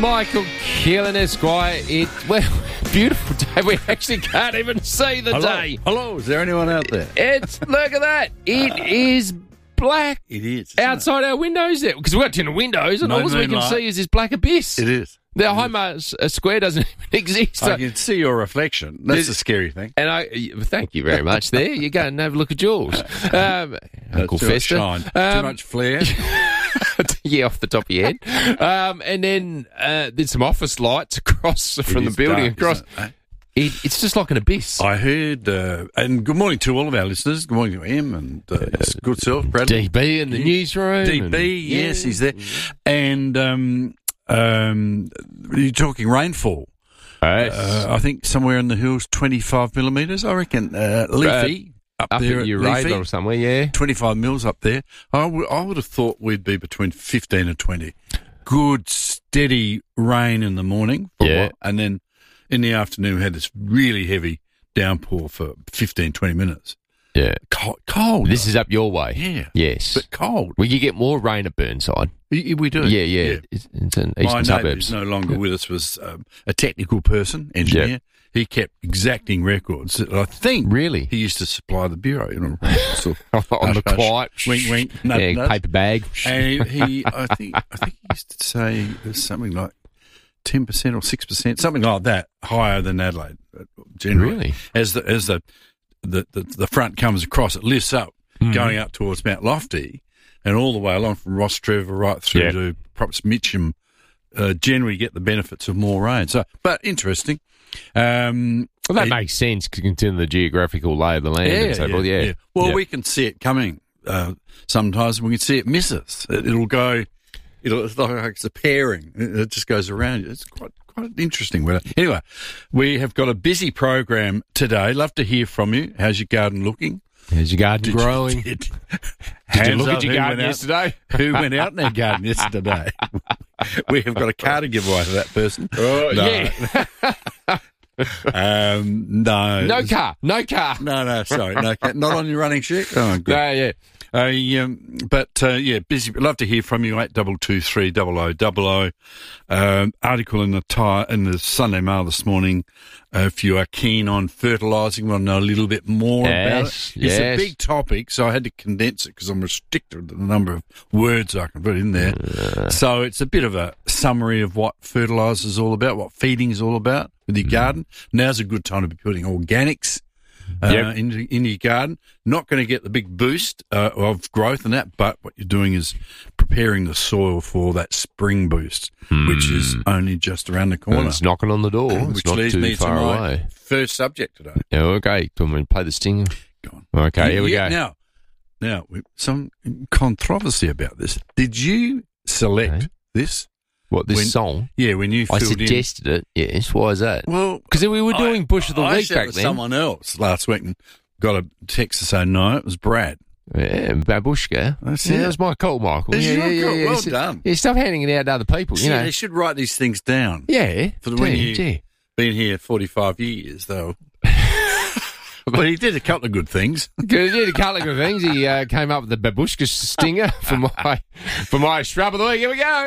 Michael Keelan, Esquire. Beautiful day. We actually can't even see the day. Hello, is there anyone out there? Look at that. It is black. It is. Outside our windows there. Because we've got 10 windows and all we can see is this black abyss. It is. The Homer Square doesn't even exist. I can see your reflection. That's a scary thing. And thank you very much there. You go and have a look at yours. Uncle Too Fester. much shine. Too much flare. Yeah, off the top of your head. And then there's some office lights across from the building across. It's just like an abyss. I heard, and good morning to all of our listeners. Good morning to Em and good self, Bradley. DB in the newsroom. DB, yes, he's there. And you're talking rainfall. Yes. I think somewhere in the hills, 25 millimetres, I reckon. Leafy. Up there at Uraidla or somewhere, yeah. 25 mils up there. I would have thought we'd be between 15 and 20. Good, steady rain in the morning. And then in the afternoon, we had this really heavy downpour for 15, 20 minutes. Yeah. Cold. This is up your way. Yeah. Yes. But cold. Well, you get more rain at Burnside. We do. Yeah. It's in eastern My suburbs. neighbour who's no longer with us was a technical person, engineer. Yeah. He kept exacting records. I think Really? he used to supply the bureau, sort of on the quiet, wink, wink, nudge, paper bag. And I think he used to say it was something like 10% or 6%, something like that, higher than Adelaide. Generally, Really? As the front comes across, it lifts up, going up towards Mount Lofty, and all the way along from Ross Trevor right through to perhaps Mitcham. Generally get the benefits of more rain. So, but interesting. Well, that makes sense considering the geographical lay of the land and so forth. Yeah. Well, we can see it coming. Sometimes we can see it miss us. It'll go. It's like it's a pairing. It just goes around. It's quite interesting. Anyway, we have got a busy program today. Love to hear from you. How's your garden looking? How's your garden growing? Did you look at your garden yesterday? Who went out in their garden yesterday? We have got a car to give away to that person. Yeah. No. No car. No, sorry. No car. Not on your running sheet? Oh, good. Yeah. Busy. Love to hear from you. 8223 0000. Article in the Sunday Mail this morning. If you are keen on fertilising, want to know a little bit more about it. It's a big topic, so I had to condense it because I'm restricted to the number of words I can put in there. So it's a bit of a summary of what fertiliser is all about, what feeding is all about with your garden. Now's a good time to be putting organics in your garden. Not going to get the big boost of growth and that, but what you're doing is preparing the soil for that spring boost, which is only just around the corner. And it's knocking on the door. Which It's not leads too me far to my away. first subject today. Yeah, okay. Do you want me to play the stinger? Go on. Okay, here we go. Now, some controversy about this. Did you select this? What, this song? Yeah, when you I filled suggested it, yes. Why is that? Well, because we were doing Bush of the Week back then. Someone else last week and got a text to say, no, it was Brad. Yeah, Babushka. That was my call, Michael. Yeah. Well done. Yeah, stop handing it out to other people. See, they should write these things down. Yeah. When you've been here 45 years, though. Well, he did a couple of good things. He did a couple of good things. He came up with the Babushka stinger for my shrub of the week. Here we go.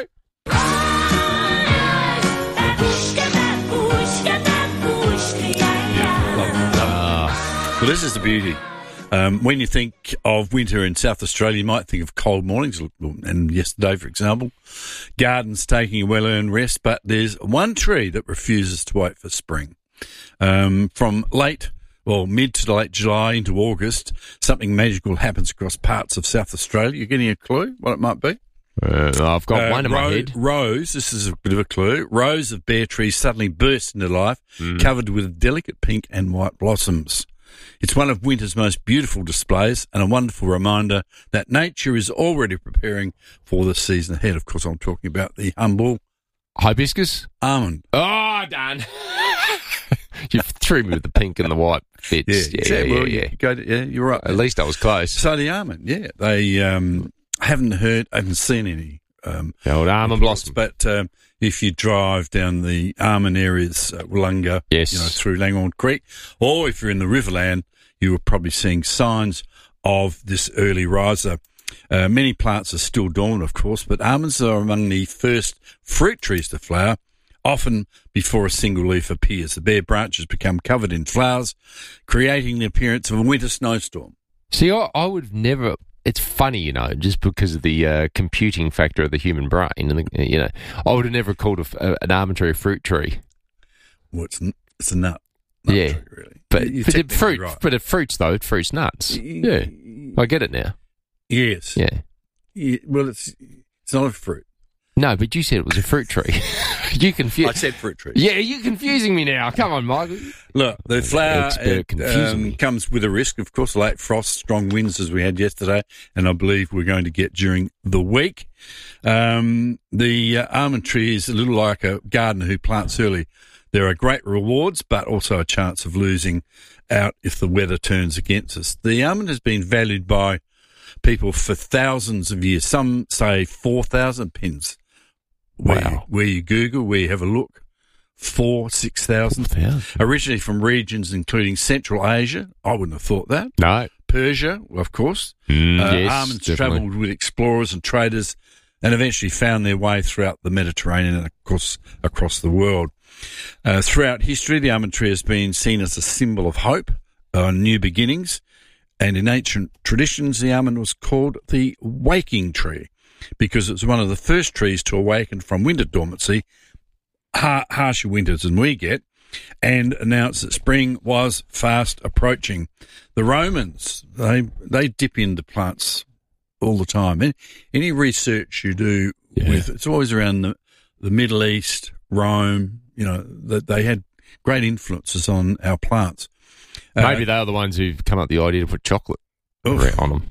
Well, this is the beauty. When you think of winter in South Australia, you might think of cold mornings, and yesterday, for example, gardens taking a well-earned rest, but there's one tree that refuses to wait for spring. From mid to late July into August, something magical happens across parts of South Australia. You're getting a clue what it might be? I've got one in my head. Rows, this is a bit of a clue. Rows of bare trees suddenly burst into life, covered with delicate pink and white blossoms. It's one of winter's most beautiful displays and a wonderful reminder that nature is already preparing for the season ahead. Of course, I'm talking about the humble hibiscus almond. Oh, done. You threw me with the pink and the white bits. Yeah. You're right. At least I was close. So the almond, they haven't seen any the old almond blossom. But if you drive down the almond areas, Wollonga, through Langhorne Creek, or if you're in the Riverland, you are probably seeing signs of this early riser. Many plants are still dormant, of course, but almonds are among the first fruit trees to flower, often before a single leaf appears. The bare branches become covered in flowers, creating the appearance of a winter snowstorm. See, I would have never... It's funny, just because of the computing factor of the human brain. And I would have never called an almond tree a fruit tree. Well, it's a nut. Yeah, tree, really. But it fruit, right. But it fruits though. It fruits nuts. Yeah, I get it now. Yes. Yeah. Well, it's not a fruit. No, but you said it was a fruit tree. You confused. I said fruit tree. Yeah, you're confusing me now. Come on, Michael. Look, the flower comes with a risk, of course, late frost, strong winds as we had yesterday, and I believe we're going to get during the week. The almond tree is a little like a gardener who plants early. There are great rewards, but also a chance of losing out if the weather turns against us. The almond has been valued by people for thousands of years. Some say 4,000 pence. Wow. Where you Google, where you have a look, 6,000. Originally from regions including Central Asia. I wouldn't have thought that. No. Persia, of course. Yes, almonds definitely. travelled with explorers and traders and eventually found their way throughout the Mediterranean and, of course, across the world. Throughout history, the almond tree has been seen as a symbol of hope, new beginnings. And in ancient traditions, the almond was called the waking tree, because it was one of the first trees to awaken from winter dormancy, harsher winters than we get, and announced that spring was fast approaching. The Romans, they dip into plants all the time. Any research you do with, it's always around the Middle East, Rome, that they had great influences on our plants. Maybe they are the ones who've come up with the idea to put chocolate on them.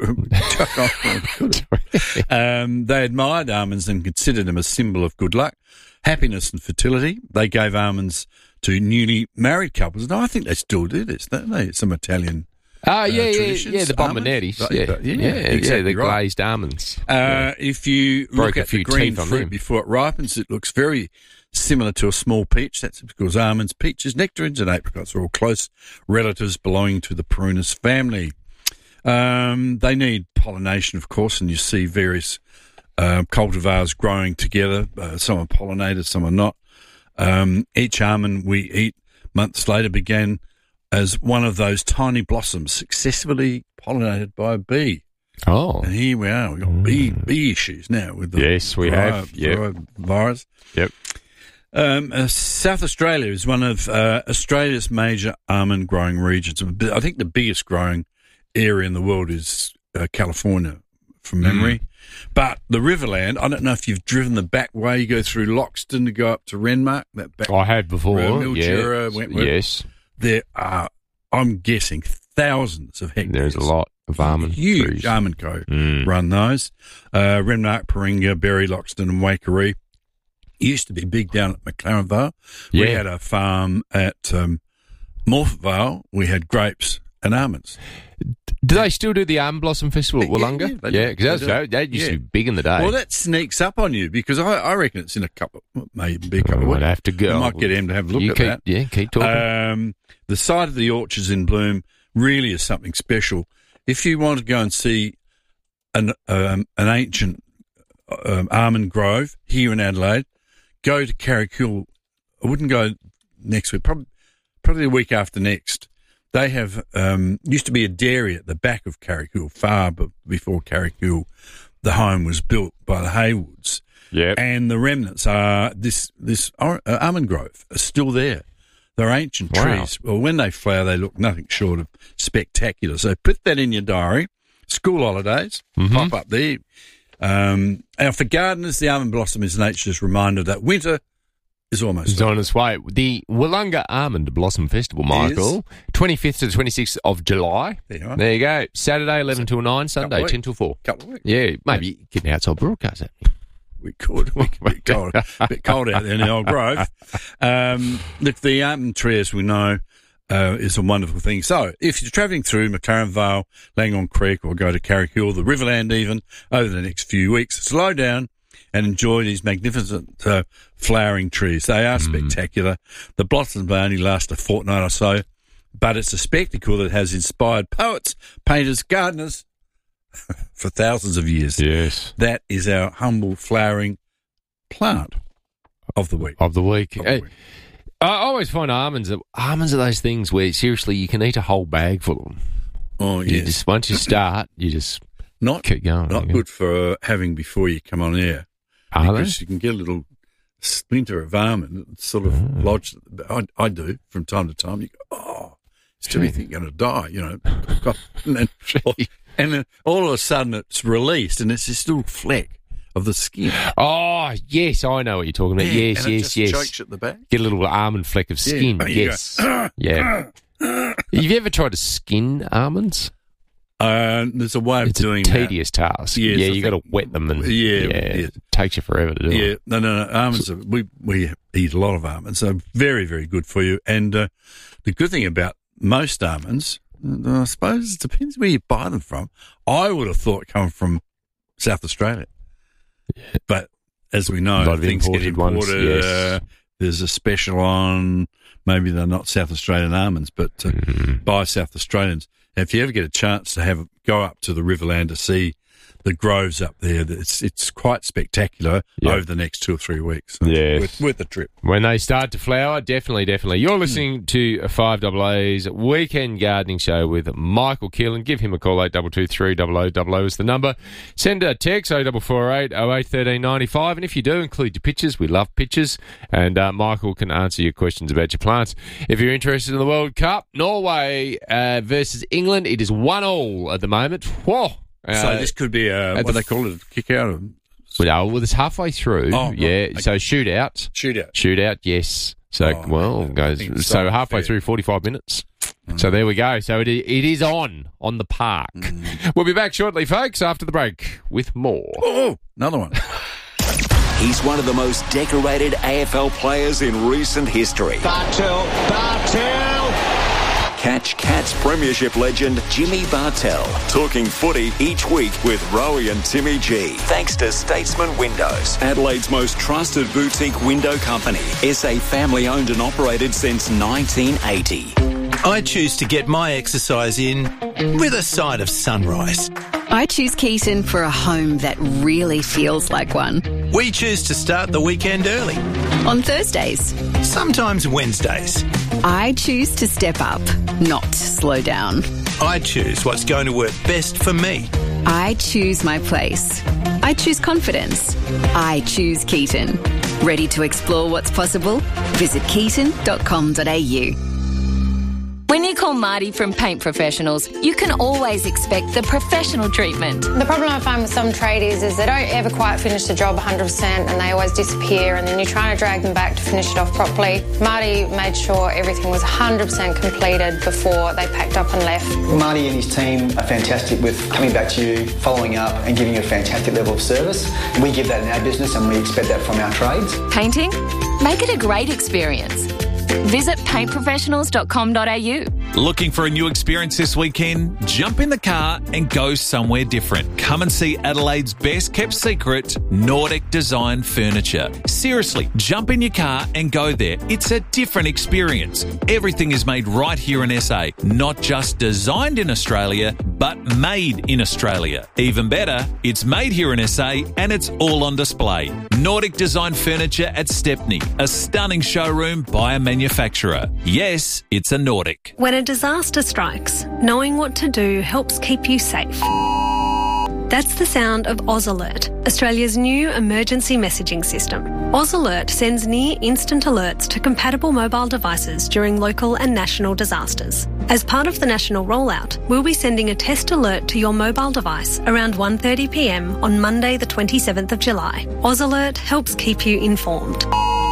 They admired almonds and considered them a symbol of good luck, happiness and fertility. They gave almonds to newly married couples. And I think they still do this, don't they? Some Italian traditions. The bombonettis. Exactly the glazed almonds. If you look at the green fruit before it ripens, it looks very similar to a small peach. That's because almonds, peaches, nectarines and apricots are all close relatives belonging to the Prunus family. They need pollination, of course, and you see various cultivars growing together. Some are pollinated, some are not. Each almond we eat months later began as one of those tiny blossoms successfully pollinated by a bee. Oh. And here we are. We've got bee issues now with the virus. Yep. South Australia is one of Australia's major almond growing regions. I think the biggest growing area in the world is California, from memory. But the Riverland, I don't know if you've driven the back way. You go through Loxton to go up to Renmark. That back. I have before. Mildura, Wentworth. Yes. There are, I'm guessing, thousands of hectares. There's a lot of almond huge trees. Almond Co. run those. Renmark, Paringa, Berry, Loxton and Waikerie. Used to be big down at McLaren Vale. Yeah. We had a farm at Morphett Vale. We had grapes and almonds. Do they still do the Almond Blossom Festival at Wollonga? Yeah, because that used to be big in the day. Well, that sneaks up on you because I reckon it's in a couple, maybe a couple of weeks. I'd have to go. I might get him to have a look at that. Yeah, keep talking. The sight of the orchards in bloom really is something special. If you want to go and see an ancient almond grove here in Adelaide, go to Carrickhill. I wouldn't go next week, probably the week after next. They have used to be a dairy at the back of Carrickhill, far before Carrickhill, the home was built by the Haywoods. Yep. And the remnants are this almond grove are still there. They're ancient trees. Well, when they flower, they look nothing short of spectacular. So put that in your diary. School holidays, pop up there. And for gardeners, the almond blossom is nature's reminder that winter is almost it's on its way. The Wollonga Almond Blossom Festival, Michael, 25th to the 26th of July. There you go. Saturday, 11 till 9, Sunday, 10 till 4. Couple of weeks. Yeah, maybe get an outside broadcast that. We could. A bit cold out there in the old grove. Look, the almond tree, as we know, is a wonderful thing. So, if you're travelling through McLaren Vale, Langong Creek, or go to Carrickhill, the Riverland even, over the next few weeks, slow down and enjoy these magnificent flowering trees. They are spectacular. The blossoms may only last a fortnight or so, but it's a spectacle that has inspired poets, painters, gardeners for thousands of years. Yes. That is our humble flowering plant. of the week. I always find almonds are those things where, seriously, you can eat a whole bag full of them. Oh, yeah. Once you start, you just keep going. Not good for having before you come on air. Because you can get a little splinter of almond that's sort of lodged. I do from time to time. You go, it's too many things going to die, and then all of a sudden it's released and it's this little fleck of the skin. Oh, yes, I know what you're talking about. Yes. Chokes at the back. Get a little almond fleck of skin. Yes. Yeah. Have you ever tried to skin almonds? There's a way of doing that. It's a tedious task. Yes, you got to wet them and it takes you forever to do it. Yeah, no. Almonds, we eat a lot of almonds. They're very, very good for you. And the good thing about most almonds, I suppose it depends where you buy them from. I would have thought coming from South Australia. Yeah. But as we know, things get imported. Yes. There's a special on, maybe they're not South Australian almonds, but by South Australians. Now, if you ever get a chance to go up to the Riverland to see the groves up there, it's quite spectacular over the next 2 or 3 weeks. So worth the trip. When they start to flower, definitely. You're listening to 5AA's Weekend Gardening Show with Michael Keelan. Give him a call, 8223 is the number. Send a text, 0448 08 1395. And if you do, include your pictures. We love pictures. And Michael can answer your questions about your plants. If you're interested in the World Cup, Norway versus England, it is 1-1 at the moment. Whoa! So this could be what they call it, a kick out? Well, it's halfway through. Oh, okay. So shootout, yes. So, so halfway through, 45 minutes. So there we go. So it is on the park. We'll be back shortly, folks, after the break with more. Oh, another one. He's one of the most decorated AFL players in recent history. Bartel. Catch Cats Premiership legend Jimmy Bartel talking footy each week with Rowie and Timmy G. Thanks to Statesman Windows, Adelaide's most trusted boutique window company. SA family owned and operated since 1980. I choose to get my exercise in with a side of sunrise. I choose Keaton for a home that really feels like one. We choose to start the weekend early. On Thursdays. Sometimes Wednesdays. I choose to step up, not slow down. I choose what's going to work best for me. I choose my place. I choose confidence. I choose Keaton. Ready to explore what's possible? Visit keaton.com.au. When you call Marty from Paint Professionals, you can always expect the professional treatment. The problem I find with some tradies is they don't ever quite finish the job 100% and they always disappear, and then you're trying to drag them back to finish it off properly. Marty made sure everything was 100% completed before they packed up and left. Marty and his team are fantastic with coming back to you, following up and giving you a fantastic level of service. We give that in our business and we expect that from our trades. Painting? Make it a great experience. Visit paintprofessionals.com.au. Looking for a new experience this weekend? Jump in the car and go somewhere different. Come and see Adelaide's best kept secret, Nordic Design Furniture. Seriously, jump in your car and go there. It's a different experience. Everything is made right here in SA. Not just designed in Australia, but made in Australia. Even better, it's made here in SA and it's all on display. Nordic Design Furniture at Stepney. A stunning showroom by a manufacturer. Yes, it's a Nordic. When a disaster strikes, knowing what to do helps keep you safe. That's the sound of Oz Alert, Australia's new emergency messaging system. Oz Alert sends near instant alerts to compatible mobile devices during local and national disasters. As part of the national rollout, we'll be sending a test alert to your mobile device around 1:30 p.m. on Monday the 27th of July. Oz Alert helps keep you informed.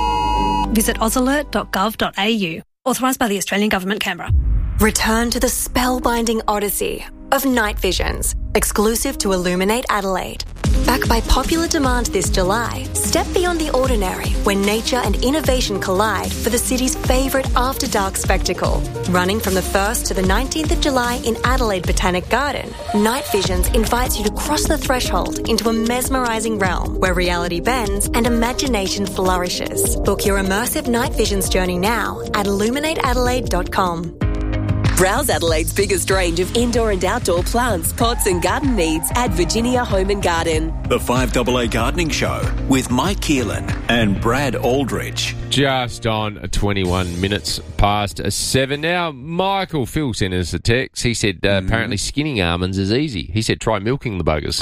Visit ozalert.gov.au. Authorised by the Australian Government, Canberra. Return to the spellbinding odyssey of Night Visions, exclusive to Illuminate Adelaide. Back by popular demand this July, step beyond the ordinary when nature and innovation collide for the city's favourite after-dark spectacle. Running from the 1st to the 19th of July in Adelaide Botanic Garden, Night Visions invites you to cross the threshold into a mesmerising realm where reality bends and imagination flourishes. Book your immersive Night Visions journey now at illuminateadelaide.com. Browse Adelaide's biggest range of indoor and outdoor plants, pots and garden needs at Virginia Home and Garden. The 5AA Gardening Show with Mike Keelan and Brad Aldrich. Just on 21 minutes past 7 now. Phil sent us a text. He said apparently skinning almonds is easy. He said try milking the buggers.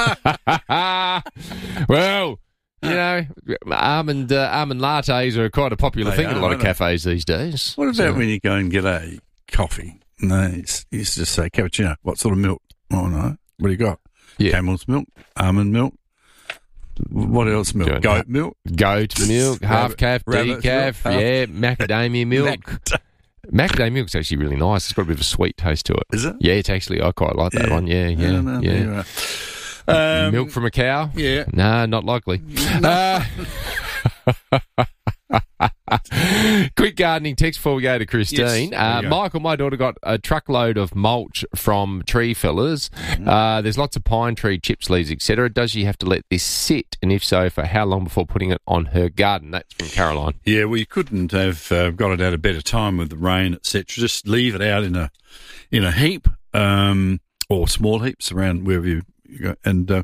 Well, you know, almond lattes are quite a popular thing in a lot of cafes these days. What about when you go and get a coffee? And they used to say, cappuccino, what sort of milk? Oh, no. What do you got? Yeah. Camel's milk, almond milk. What else milk? Goat milk? Goat milk, half-calf, decaf, macadamia milk. Macadamia milk's actually really nice. It's got a bit of a sweet taste to it. Is it? Yeah, it's actually, I quite like that one. Yeah. Milk from a cow? Yeah. No, not likely. Quick gardening text before we go to Christine. Yes, Michael, my daughter got a truckload of mulch from tree fellers. There's lots of pine tree chips, leaves, etc. Does she have to let this sit? And if so, for how long before putting it on her garden? That's from Caroline. Yeah, well, you couldn't have got it at a better time with the rain, etc. Just leave it out in a heap or small heaps around wherever you go. And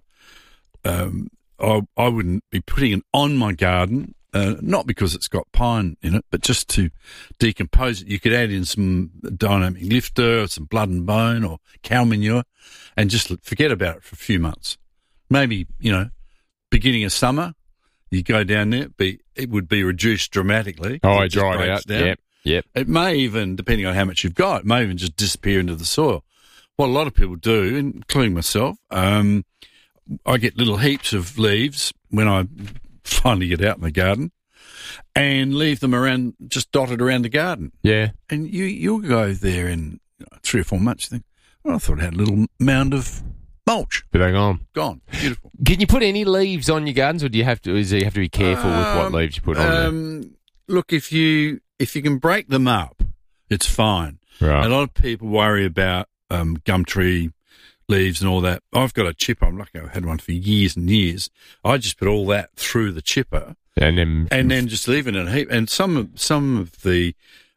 I wouldn't be putting it on my garden. Not because it's got pine in it, but just to decompose it. You could add in some dynamic lifter or some blood and bone or cow manure and just forget about it for a few months. Maybe, beginning of summer, you go down there, it would be reduced dramatically. Oh, I dried out. Down. Yep. It may even, depending on how much you've got, it may even just disappear into the soil. What a lot of people do, including myself, I get little heaps of leaves when I finally get out in the garden and leave them around, just dotted around the garden. Yeah. And you'll go there in 3 or 4 months and think, I thought I had a little mound of mulch. But they're gone. Gone. Beautiful. Can you put any leaves on your gardens, or do you have to be careful with what leaves you put on there? Look, if you can break them up, it's fine. Right. A lot of people worry about gum tree leaves and all that. I've got a chipper. I'm lucky. I've had one for years and years. I just put all that through the chipper and then just leave it in a heap. And some of the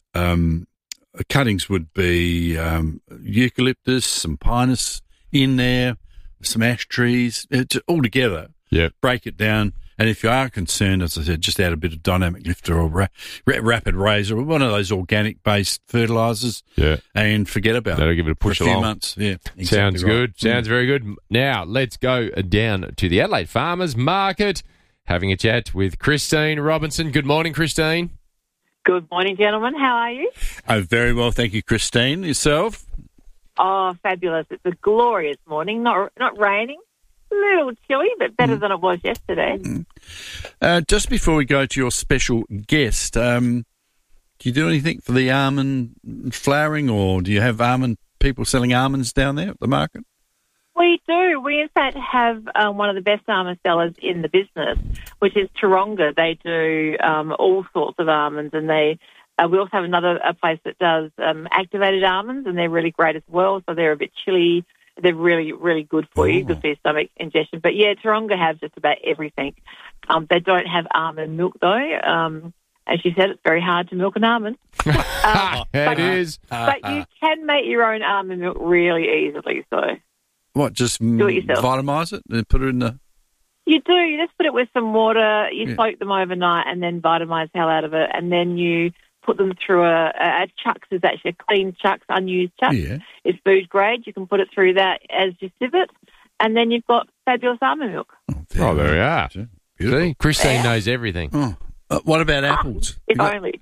cuttings would be eucalyptus, some pinus in there, some ash trees, all together. Yeah. Break it down. And if you are concerned, as I said, just add a bit of dynamic lifter or rapid razor or one of those organic-based fertilisers. Yeah. And forget about it. That'll give it a push for a few along. months. Yeah. Exactly. Sounds right. good. Sounds very good. Now, let's go down to the Adelaide Farmers Market, having a chat with Christine Robinson. Good morning, Christine. Good morning, gentlemen. How are you? Very well, thank you, Christine. Yourself? Oh, fabulous. It's a glorious morning. Not raining. A little chilly, but better than it was yesterday. Just before we go to your special guest, do you do anything for the almond flowering, or do you have almond people selling almonds down there at the market? We do. We, in fact, have one of the best almond sellers in the business, which is Taronga. They do all sorts of almonds, and we also have a place that does activated almonds, and they're really great as well. So they're a bit chilly. They're really, really good for you, good for your stomach ingestion. But, yeah, Taronga have just about everything. They don't have almond milk, though. As you said, it's very hard to milk an almond. It is. But you can make your own almond milk really easily. So what, just do it yourself. Vitamise it and put it in the... You do. You just put it with some water. You soak them overnight and then vitamise the hell out of it. And then you put them through a chucks. Is actually a clean chucks, unused chucks. Yeah. It's food grade. You can put it through that as you sieve it, and then you've got fabulous almond milk. Oh, there we are. See, Christine knows everything. Oh. What about apples? If only.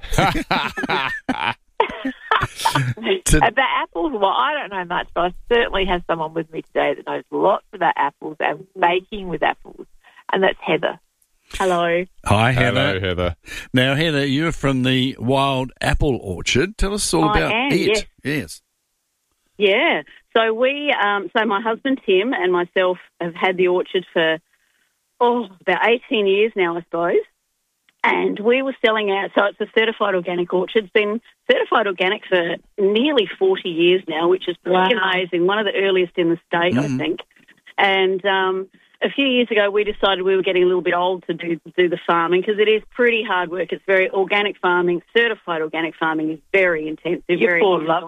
About apples, well, I don't know much, but I certainly have someone with me today that knows lots about apples and baking with apples, and that's Heather. Hello. Hi, Heather. Hello, Heather. Now, Heather, you're from the Wild Apple Orchard. Tell us all about it. Yes. Yeah. So so my husband Tim and myself have had the orchard for about 18 years now, I suppose. And we were selling out. So it's a certified organic orchard. It's been certified organic for nearly 40 years now, which is pretty amazing. One of the earliest in the state, I think. And a few years ago, we decided we were getting a little bit old to do the farming because it is pretty hard work. It's very organic farming. Certified organic farming is very intensive. You're full of love.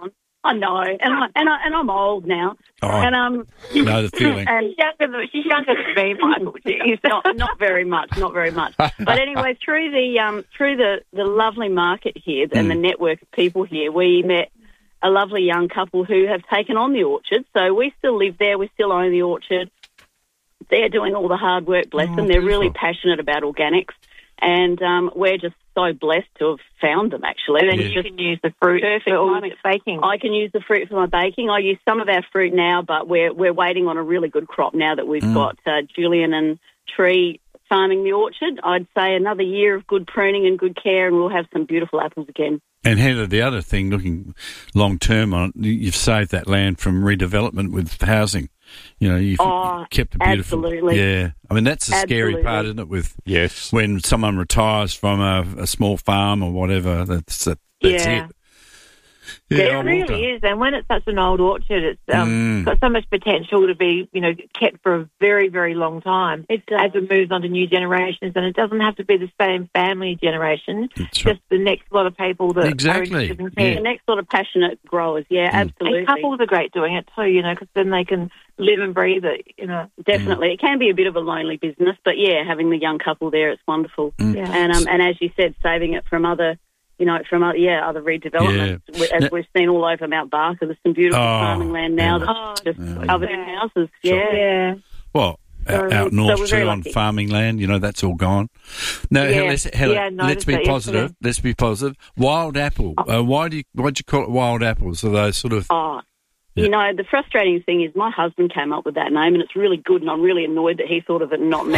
I know, and I'm old now. Oh, and know the feeling. And she's younger than me, Michael. She's not very much. But anyway, through the lovely market here and the network of people here, we met a lovely young couple who have taken on the orchard. So we still live there. We still own the orchard. They're doing all the hard work, bless them. They're really passionate about organics. And we're just so blessed to have found them, actually. And you can use the fruit for all your baking. I can use the fruit for my baking. I use some of our fruit now, but we're waiting on a really good crop now that we've got Julian and Tree farming the orchard. I'd say another year of good pruning and good care, and we'll have some beautiful apples again. And Heather, the other thing, looking long term on it, you've saved that land from redevelopment with housing. You know, you've kept it beautiful. Absolutely. Yeah. I mean, that's the scary part, isn't it? With when someone retires from a small farm or whatever, that's it. Yeah, it really is. And when it's such an old orchard, it's got so much potential to be, kept for a very, very long time as it moves on to new generations. And it doesn't have to be the same family generation, just the next lot of people that are interested in care. The next lot of passionate growers, absolutely. And couples are great doing it too, because then they can live and breathe it, Definitely. It can be a bit of a lonely business, but having the young couple there, it's wonderful. Yeah. And as you said, saving it from other other redevelopments. As we've seen all over Mount Barker, there's some beautiful farming land now that's just covered in houses. Yeah. Well, out north too on farming land, that's all gone. No, let's be positive. Let's be positive. Wild apple. Why'd you call it wild apples? Are those sort of... the frustrating thing is my husband came up with that name, and it's really good, and I'm really annoyed that he thought of it and not me.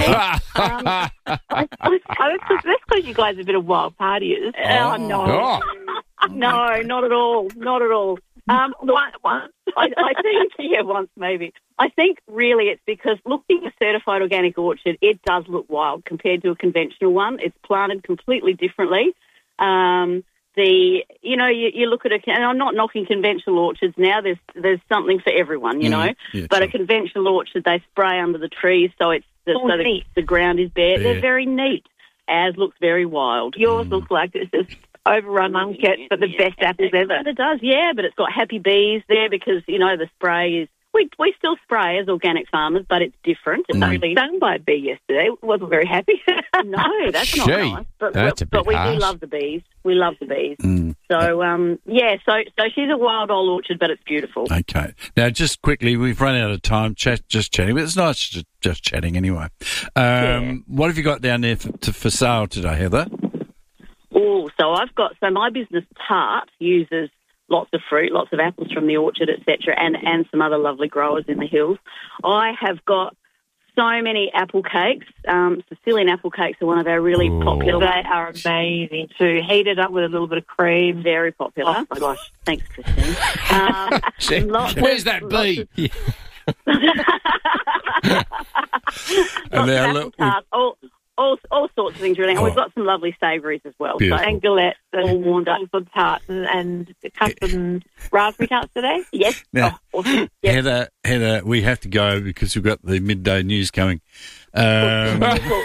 That's because you guys are a bit of wild partiers. No, not at all. Not at all. Once. I think, once maybe. I think really it's because looking at a certified organic orchard, it does look wild compared to a conventional one. It's planted completely differently. You look at it, and I'm not knocking conventional orchards now. There's something for everyone, But a conventional orchard, they spray under the trees, so the ground is bare. They're very neat. Ours looks very wild. Yours looks like it's just overrun unkempt, but the best apples ever. And it does, but it's got happy bees there because the spray is. We still spray as organic farmers, but it's different. It's really stung by a bee yesterday. Wasn't very happy. No, that's not nice. But we do love the bees. We love the bees. So so she's a wild old orchard, but it's beautiful. Okay. Now, just quickly, we've run out of time just chatting, but it's nice just chatting anyway. What have you got down there for sale today, Heather? So my business Tart uses lots of fruit, lots of apples from the orchard, etc., and some other lovely growers in the hills. I have got so many apple cakes. Sicilian apple cakes are one of our really popular. They are amazing too. Heated up with a little bit of cream. Very popular. Oh, my gosh. Thanks, Christine. Where's that bee? All sorts of things, really. And we've got some lovely savouries as well. So, and galettes and warmed up for tarts and custom raspberry tarts today. Yes. Now, awesome. Yep. Heather, we have to go because we've got the midday news coming. It's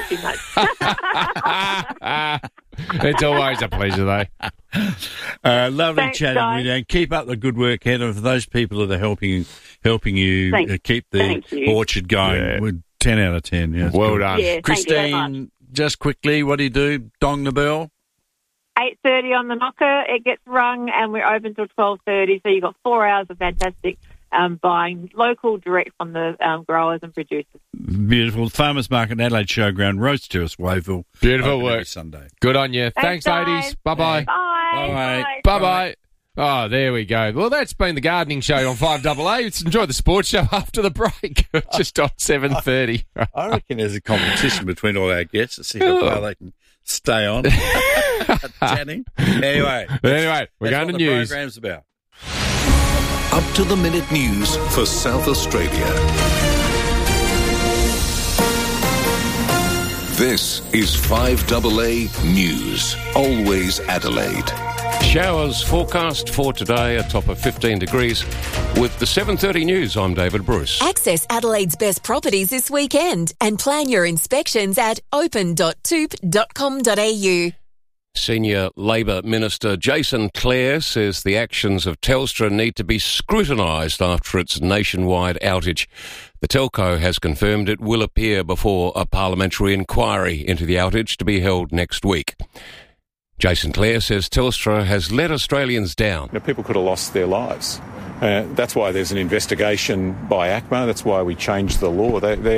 always a pleasure, though. Lovely chatting with you. And keep up the good work, Heather, for those people that are helping you keep the orchard going. We're 10 out of 10. Yes, well done. Yeah, Christine, just quickly, what do you do? Dong the bell? 8:30 on the knocker. It gets rung, and we're open till 12:30. So you've got 4 hours of fantastic buying local, direct from the growers and producers. Beautiful. Farmers Market, Adelaide Showground, Rose Terrace, Wayville. Beautiful work. Sunday. Good on you. Thanks ladies. Bye-bye. Bye. Bye-bye. Oh, there we go. Well, that's been the gardening show on 5AA. Let's enjoy the sports show after the break, just on 7:30. I reckon there's a competition between all our guests to see how far they can stay on chatting. Anyway, we're going to news. The program's about. Up-to-the-minute news for South Australia. This is 5AA News. Always Adelaide. Showers forecast for today, a top of 15 degrees. With the 7:30 news, I'm David Bruce. Access Adelaide's best properties this weekend and plan your inspections at open.toop.com.au. Senior Labor Minister Jason Clare says the actions of Telstra need to be scrutinised after its nationwide outage. The telco has confirmed it will appear before a parliamentary inquiry into the outage to be held next week. Jason Clare says Telstra has let Australians down. People could have lost their lives. That's why there's an investigation by ACMA. That's why we changed the law.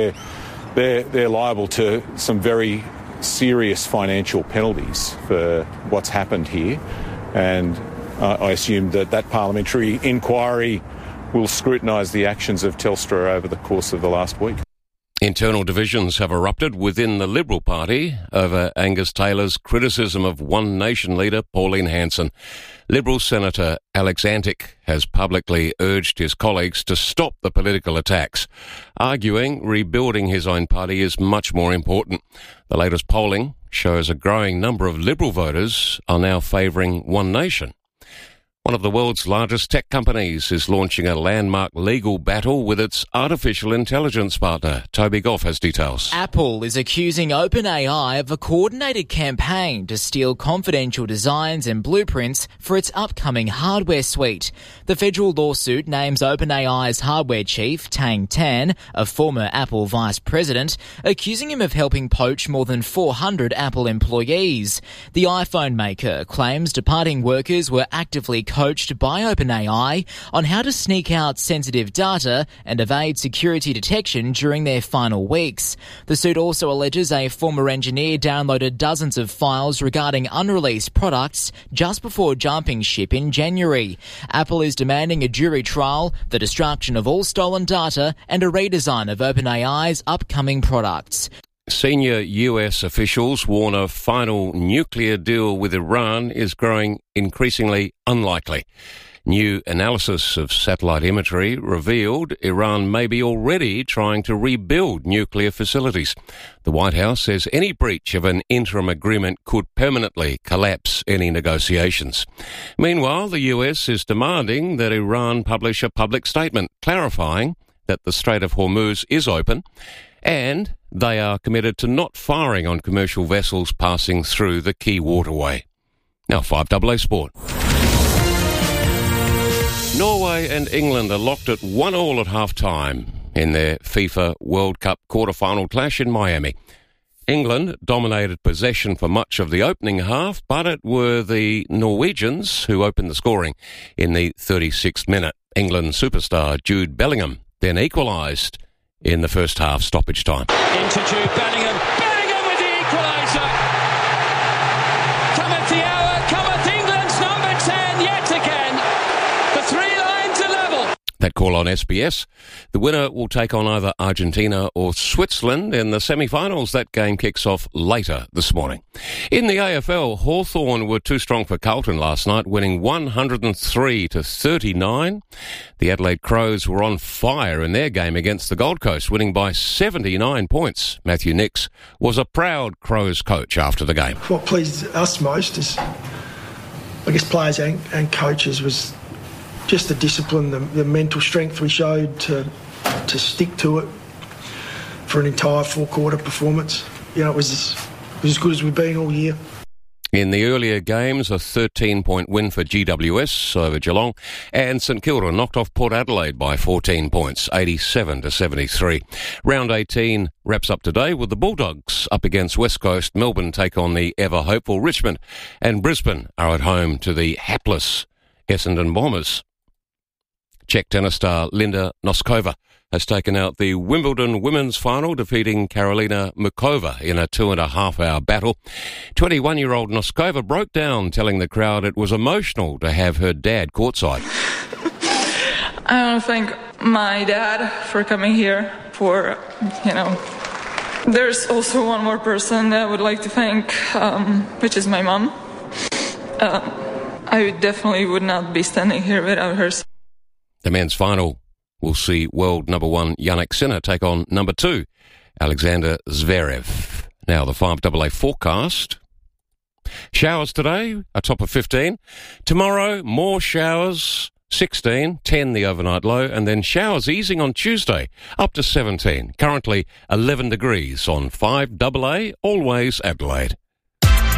They're liable to some very serious financial penalties for what's happened here, and I assume that parliamentary inquiry will scrutinise the actions of Telstra over the course of the last week. Internal divisions have erupted within the Liberal Party over Angus Taylor's criticism of One Nation leader Pauline Hanson. Liberal Senator Alex Antic has publicly urged his colleagues to stop the political attacks, arguing rebuilding his own party is much more important. The latest polling shows a growing number of Liberal voters are now favouring One Nation. One of the world's largest tech companies is launching a landmark legal battle with its artificial intelligence partner. Toby Goff has details. Apple is accusing OpenAI of a coordinated campaign to steal confidential designs and blueprints for its upcoming hardware suite. The federal lawsuit names OpenAI's hardware chief, Tang Tan, a former Apple vice president, accusing him of helping poach more than 400 Apple employees. The iPhone maker claims departing workers were actively coached by OpenAI on how to sneak out sensitive data and evade security detection during their final weeks. The suit also alleges a former engineer downloaded dozens of files regarding unreleased products just before jumping ship in January. Apple is demanding a jury trial, the destruction of all stolen data, and a redesign of OpenAI's upcoming products. Senior US officials warn a final nuclear deal with Iran is growing increasingly unlikely. New analysis of satellite imagery revealed Iran may be already trying to rebuild nuclear facilities. The White House says any breach of an interim agreement could permanently collapse any negotiations. Meanwhile, the US is demanding that Iran publish a public statement clarifying that the Strait of Hormuz is open and they are committed to not firing on commercial vessels passing through the key waterway. Now 5AA Sport. Norway and England are locked at 1-1 at half-time in their FIFA World Cup quarter-final clash in Miami. England dominated possession for much of the opening half, but it were the Norwegians who opened the scoring in the 36th minute. England superstar Jude Bellingham then equalised in the first half stoppage time. Into Jude Bellingham. Bellingham with the equaliser. Cometh the hour, cometh England's number 10 yet again. The three lines are level. That call on SBS. The winner will take on either Argentina or Switzerland in the semi-finals. That game kicks off later this morning. In the AFL, Hawthorn were too strong for Carlton last night, winning 103-39. The Adelaide Crows were on fire in their game against the Gold Coast, winning by 79 points. Matthew Nix was a proud Crows coach after the game. What pleased us most is, I guess, players and coaches was just the discipline, the mental strength we showed to stick to it for an entire four-quarter performance. You know, it was as good as we've been all year. In the earlier games, a 13-point win for GWS over Geelong, and St Kilda knocked off Port Adelaide by 14 points, 87-73. Round 18 wraps up today with the Bulldogs up against West Coast. Melbourne take on the ever-hopeful Richmond, and Brisbane are at home to the hapless Essendon Bombers. Czech tennis star Linda Noskova has taken out the Wimbledon women's final, defeating Karolina Mukova in a 2.5-hour battle. 21-year-old Noskova broke down, telling the crowd it was emotional to have her dad courtside. I want to thank my dad for coming here, there's also one more person that I would like to thank, which is my mom. I definitely would not be standing here without her. The men's final will see world number 1 Jannik Sinner take on number 2 Alexander Zverev. Now the 5AA forecast. Showers today, a top of 15. Tomorrow, more showers, 16, 10 the overnight low, and then showers easing on Tuesday, up to 17. Currently 11 degrees on 5AA, always Adelaide.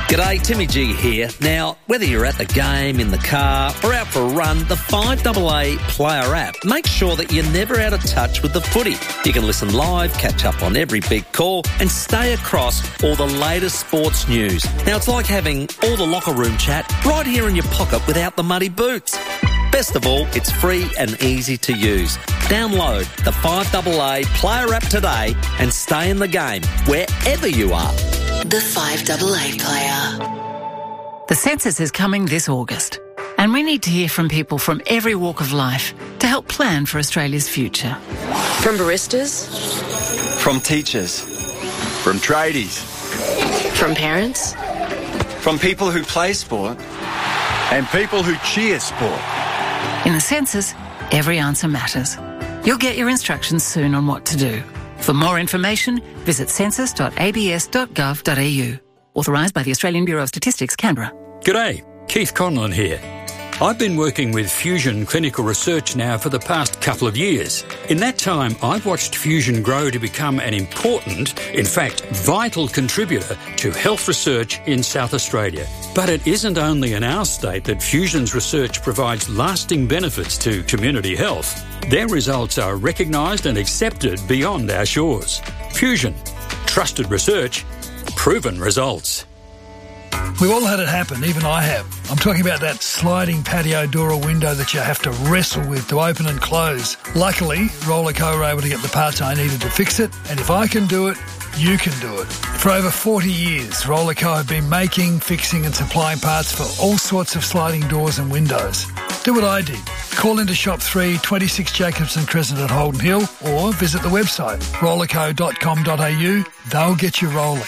G'day, Timmy G here. Now, whether you're at the game, in the car, or out for a run, the 5AA Player app makes sure that you're never out of touch with the footy. You can listen live, catch up on every big call, and stay across all the latest sports news. Now, it's like having all the locker room chat right here in your pocket without the muddy boots. Best of all, it's free and easy to use. Download the 5AA Player app today and stay in the game wherever you are. The 5AA Player. The census is coming this August, and we need to hear from people from every walk of life to help plan for Australia's future. From baristas. From teachers. From tradies. From parents. From people who play sport. And people who cheer sport. In the census, every answer matters. You'll get your instructions soon on what to do. For more information, visit census.abs.gov.au. Authorised by the Australian Bureau of Statistics, Canberra. G'day, Keith Conlon here. I've been working with Fusion Clinical Research now for the past couple of years. In that time, I've watched Fusion grow to become an important, in fact, vital contributor to health research in South Australia. But it isn't only in our state that Fusion's research provides lasting benefits to community health. Their results are recognised and accepted beyond our shores. Fusion. Trusted research. Proven results. We've all had it happen, even I have. I'm talking about that sliding patio door or window that you have to wrestle with to open and close. Luckily, Rollerco were able to get the parts I needed to fix it, and if I can do it, you can do it. For over 40 years, Rollerco have been making, fixing and supplying parts for all sorts of sliding doors and windows. Do what I did. Call into Shop 3, 26 Jacobson Crescent at Holden Hill, or visit the website, rollerco.com.au. They'll get you rolling.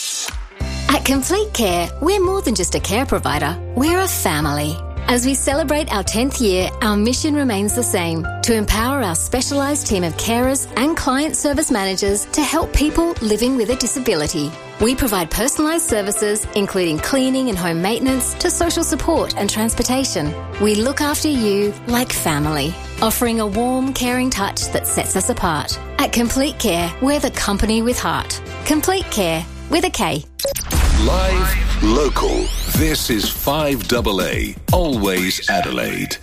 At Complete Care, we're more than just a care provider, we're a family. As we celebrate our 10th year, our mission remains the same, to empower our specialised team of carers and client service managers to help people living with a disability. We provide personalised services, including cleaning and home maintenance, to social support and transportation. We look after you like family, offering a warm, caring touch that sets us apart. At Complete Care, we're the company with heart. Complete Care, with a K. Live, local. This is 5AA, always Adelaide.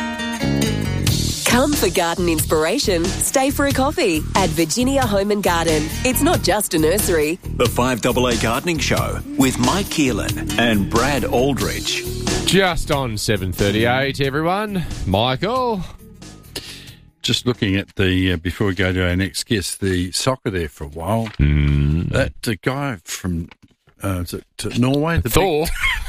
Come for garden inspiration. Stay for a coffee at Virginia Home and Garden. It's not just a nursery. The 5AA Gardening Show with Mike Keelan and Brad Aldrich. Just on 7:38, everyone. Michael. Just looking at the, before we go to our next guest, the soccer there for a while. That guy from Norway, the Thor.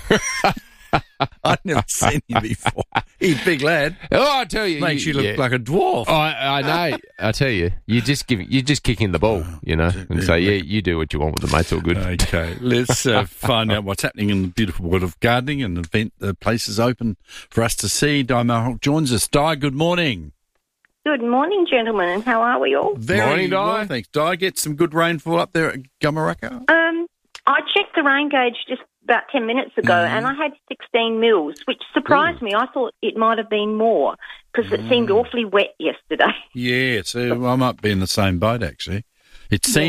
I've never seen him before. He's a big lad. Oh, I tell you, makes you look like a dwarf. I know. I tell you, you're just kicking the ball, you know, and so you do what you want with it, mate. It's all good. Okay, let's find out what's happening in the beautiful world of gardening and the places open for us to see. Di Mohawk joins us. Di, good morning. Good morning, gentlemen, and how are we all? Morning, Di. Well, thanks. Di, get some good rainfall up there at Gumaraka? I checked the rain gauge just about 10 minutes ago, and I had 16 mils, which surprised me. I thought it might have been more, because it seemed awfully wet yesterday. Yeah, so I might be in the same boat, actually. It seems